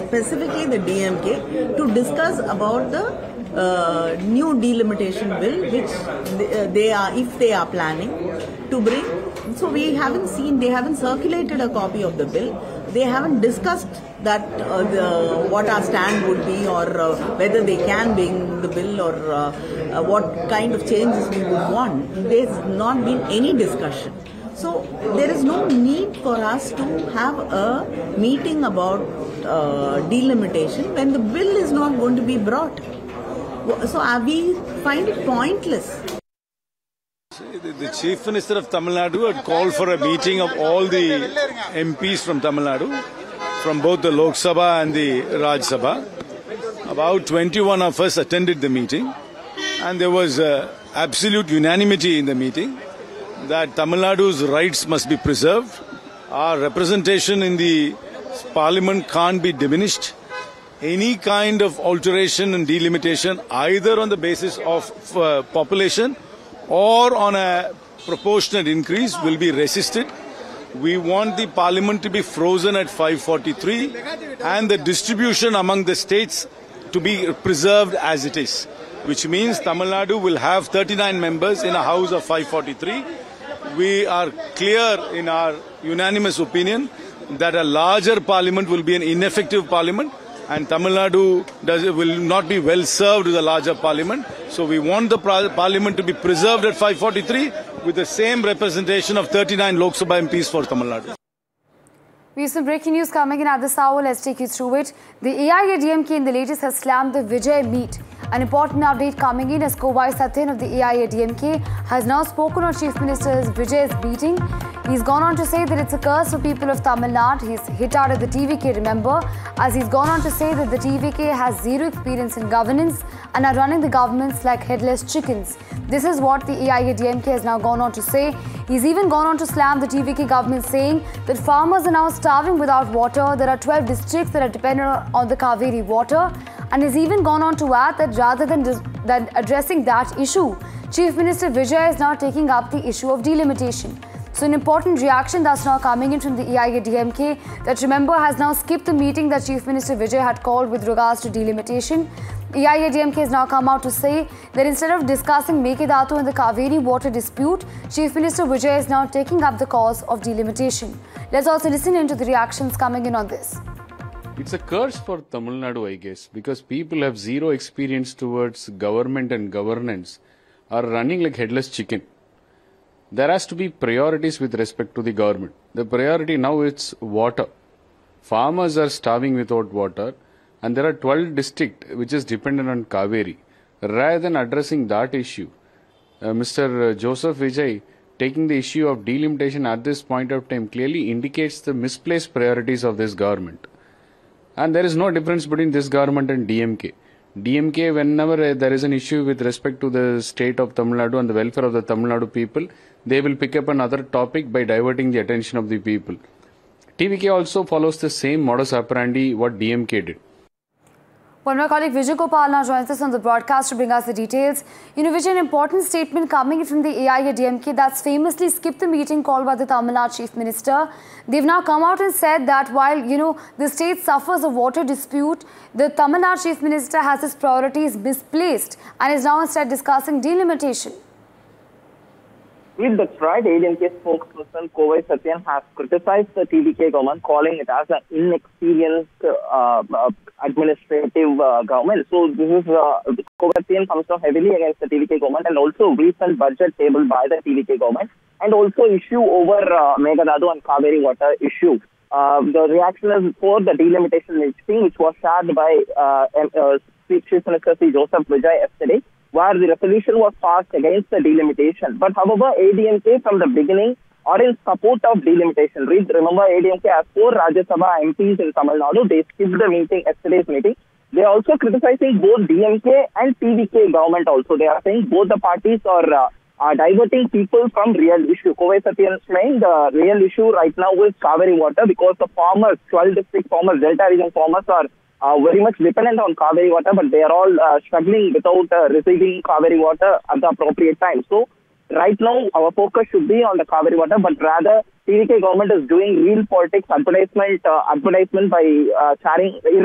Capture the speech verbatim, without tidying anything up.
specifically the D M K, to discuss about the uh, new delimitation bill, which they, uh, they are, if they are planning to bring. So we haven't seen, they haven't circulated a copy of the bill. They haven't discussed that uh, the, what our stand would be, or uh, whether they can bring the bill, or uh, uh, what kind of changes we would want. There's not been any discussion. So there is no need for us to have a meeting about uh, delimitation when the bill is not going to be brought. So uh, we find it pointless. The, the Chief Minister of Tamil Nadu had called for a meeting of all the M Ps from Tamil Nadu, from both the Lok Sabha and the Raj Sabha. About twenty-one of us attended the meeting, and there was uh, absolute unanimity in the meeting that Tamil Nadu's rights must be preserved. Our representation in the Parliament can't be diminished. Any kind of alteration and delimitation, either on the basis of uh, population or on a proportionate increase, will be resisted. We want the Parliament to be frozen at five forty-three and the distribution among the states to be preserved as it is, which means Tamil Nadu will have thirty-nine members in a house of five forty-three. We are clear in our unanimous opinion that a larger Parliament will be an ineffective Parliament, and Tamil Nadu does, will not be well served with a larger Parliament. So we want the Parliament to be preserved at five forty-three with the same representation of thirty-nine Lok Sabha M Ps for Tamil Nadu. We have some breaking news coming in at this hour. Let's take you through it. The A I A D M K in the latest has slammed the Vijay meet. An important update coming in as Kovai Satyan of the A I A D M K has now spoken on Chief Minister Vijay's meeting. He's gone on to say that it's a curse for people of Tamil Nadu. He's hit out at the T V K, remember, as he's gone on to say that the T V K has zero experience in governance and are running the governments like headless chickens. This is what the A I A D M K has now gone on to say. He's even gone on to slam the T V K government, saying that farmers are now starving without water. There are twelve districts that are dependent on the Kaveri water. And has even gone on to add that rather than, than addressing that issue, Chief Minister Vijay is now taking up the issue of delimitation. So an important reaction that's now coming in from the A I A D M K that, remember, has now skipped the meeting that Chief Minister Vijay had called with regards to delimitation. A I A D M K has now come out to say that instead of discussing Mekedatu and the Kaveri water dispute, Chief Minister Vijay is now taking up the cause of delimitation. Let's also listen into the reactions coming in on this. It's a curse for Tamil Nadu, I guess, because people have zero experience towards government and governance, are running like headless chicken. There has to be priorities with respect to the government. The priority now is water. Farmers are starving without water, and there are twelve districts which is dependent on Kaveri. Rather than addressing that issue, uh, Mister Joseph Vijay taking the issue of delimitation at this point of time clearly indicates the misplaced priorities of this government. And there is no difference between this government and D M K. D M K, whenever there is an issue with respect to the state of Tamil Nadu and the welfare of the Tamil Nadu people, they will pick up another topic by diverting the attention of the people. T V K also follows the same modus operandi what D M K did. Well, my colleague Vijay Gopal now joins us on the broadcast to bring us the details. You know, Vijay, an important statement coming from the A I A D M K that's famously skipped the meeting called by the Tamil Nadu Chief Minister. They've now come out and said that while, you know, the state suffers a water dispute, the Tamil Nadu Chief Minister has his priorities misplaced and is now instead discussing delimitation. Yes, that's right. A D M K spokesperson Kovai Satyan has criticized the T V K government, calling it as an inexperienced uh, uh, administrative uh, government. So this is uh, Kovai Satyan comes down heavily against the T V K government, and also recent budget tabled by the T V K government, and also issue over uh, Meghadadu and Kaveri water issue. Uh, the reaction is for the delimitation meeting, which was shared by uh, uh, Chief Minister Joseph Vijay yesterday, where the resolution was passed against the delimitation. But however, A D M K from the beginning are in support of delimitation. Remember, A D M K has four Rajya Sabha M Ps in Tamil Nadu. They skipped the meeting, yesterday's meeting. They are also criticizing both D M K and T V K government also. They are saying both the parties are, uh, are diverting people from real issue. Kovai Satyan is saying the real issue right now is Kaveri water, because the farmers, twelve district farmers, Delta region farmers are Uh, very much dependent on Kaveri water, but they are all uh, struggling without uh, receiving Kaveri water at the appropriate time. So, right now, our focus should be on the Kaveri water, but rather, T V K government is doing real politics, advertisement, uh, advertisement by uh, sharing